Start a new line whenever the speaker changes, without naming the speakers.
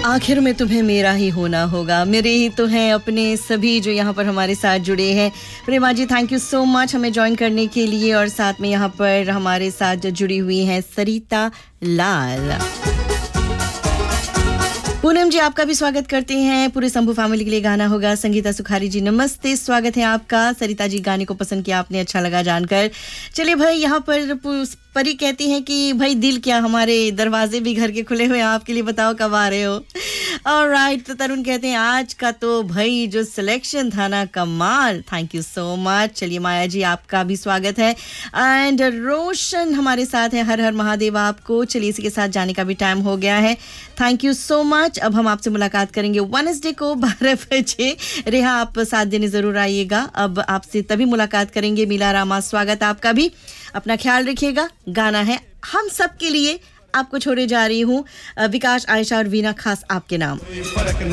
आखिर में तुम्हें मेरा ही होना होगा, मेरे ही तो हैं अपने सभी जो यहाँ पर हमारे साथ जुड़े हैं। प्रेमा जी थैंक यू सो मच हमें ज्वाइन करने के लिए, और साथ में यहाँ पर हमारे साथ जो जुड़ी हुई हैं सरिता लाल। पूनम जी आपका भी स्वागत करते हैं। पूरे संभू फैमिली के लिए गाना होगा। संगीता सुखारी जी नमस्ते, स्वागत है आपका। सरिता जी गाने को पसंद किया आपने, अच्छा लगा जानकर। चलिए भाई, यहाँ पर परी कहती हैं कि भाई दिल क्या, हमारे दरवाजे भी घर के खुले हुए हैं आपके लिए, बताओ कब आ रहे हो। ऑलराइट, तो तरुण कहते हैं आज का तो भाई जो सिलेक्शन था ना, कमाल, थैंक यू सो मच। चलिए माया जी आपका भी स्वागत है। एंड रोशन हमारे साथ है, हर हर महादेव आपको। चलिए इसी के साथ जाने का भी टाइम हो गया है, थैंक यू सो मच। अब हम आपसे मुलाकात करेंगे वेडनेसडे को 12 बजे। रेहा आप साथ देने जरूर आइएगा। अब आपसे तभी मुलाकात करेंगे। मीला रामा स्वागत आपका भी, अपना ख्याल रखिएगा। गाना है हम सब के लिए, आपको छोड़े जा रही हूँ विकास, आयशा और वीना, खास आपके नाम।